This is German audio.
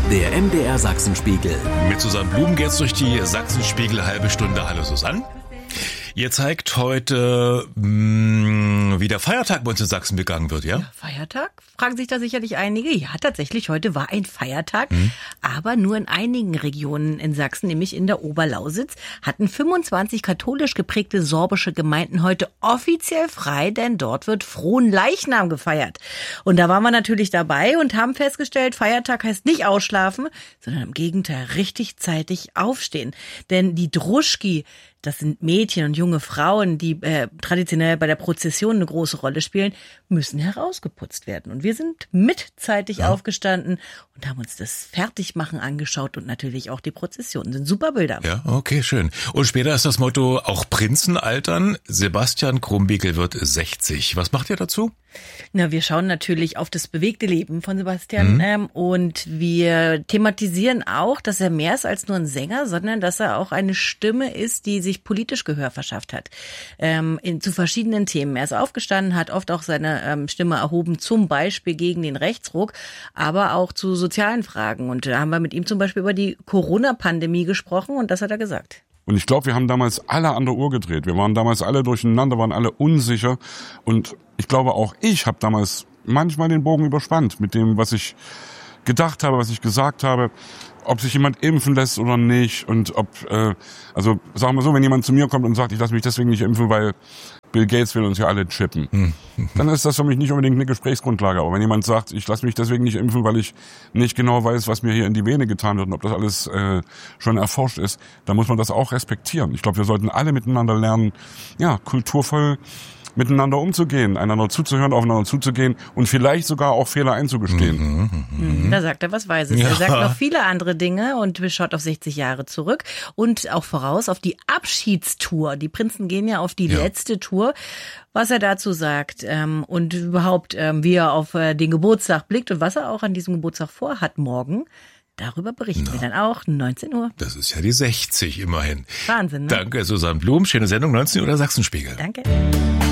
Der MDR Sachsenspiegel. Mit Susanne Blum geht's durch die Sachsenspiegel halbe Stunde. Hallo Susanne. Ihr zeigt heute, wie der Feiertag bei uns in Sachsen begangen wird, ja? Ja, Feiertag? Fragen sich da sicherlich einige. Ja, tatsächlich, heute war ein Feiertag, aber nur in einigen Regionen in Sachsen, nämlich in der Oberlausitz, hatten 25 katholisch geprägte sorbische Gemeinden heute offiziell frei, denn dort wird Fronleichnam gefeiert. Und da waren wir natürlich dabei und haben festgestellt, Feiertag heißt nicht ausschlafen, sondern im Gegenteil richtig zeitig aufstehen. Denn die Druschki, das sind Mädchen und junge Frauen, die traditionell bei der Prozession eine große Rolle spielen, müssen herausgeputzt werden. Und wir sind mitzeitig aufgestanden und haben uns das Fertigmachen angeschaut und natürlich auch die Prozession. Das sind super Bilder. Ja, okay, schön. Und später ist das Motto, auch Prinzen altern. Sebastian Krumbiegel wird 60. Was macht ihr dazu? Na, wir schauen natürlich auf das bewegte Leben von Sebastian und wir thematisieren auch, dass er mehr ist als nur ein Sänger, sondern dass er auch eine Stimme ist, die sich politisch Gehör verschafft hat zu verschiedenen Themen. Er ist aufgestanden, hat oft auch seine Stimme erhoben, zum Beispiel gegen den Rechtsruck, aber auch zu sozialen Fragen. Und da haben wir mit ihm zum Beispiel über die Corona-Pandemie gesprochen und das hat er gesagt. Und ich glaube, wir haben damals alle an der Uhr gedreht. Wir waren damals alle durcheinander, waren alle unsicher. Und ich glaube, auch ich habe damals manchmal den Bogen überspannt mit dem, was ich gedacht habe, was ich gesagt habe, ob sich jemand impfen lässt oder nicht. Und ob, also sagen wir so, wenn jemand zu mir kommt und sagt, ich lasse mich deswegen nicht impfen, weil Bill Gates will uns ja alle chippen, dann ist das für mich nicht unbedingt eine Gesprächsgrundlage. Aber wenn jemand sagt, ich lasse mich deswegen nicht impfen, weil ich nicht genau weiß, was mir hier in die Vene getan wird und ob das alles schon erforscht ist, dann muss man das auch respektieren. Ich glaube, wir sollten alle miteinander lernen, ja, kulturvoll miteinander umzugehen, einander zuzuhören, aufeinander zuzugehen und vielleicht sogar auch Fehler einzugestehen. Da sagt er was Weises. Ja. Er sagt noch viele andere Dinge und schaut auf 60 Jahre zurück und auch voraus auf die Abschiedstour. Die Prinzen gehen ja auf die letzte Tour. Was er dazu sagt und überhaupt, wie er auf den Geburtstag blickt und was er auch an diesem Geburtstag vorhat morgen. Darüber berichten wir dann auch 19 Uhr. Das ist ja die 60 immerhin. Wahnsinn, ne? Danke, Susanne Blum. Schöne Sendung, 19 Uhr, Sachsenspiegel. Danke.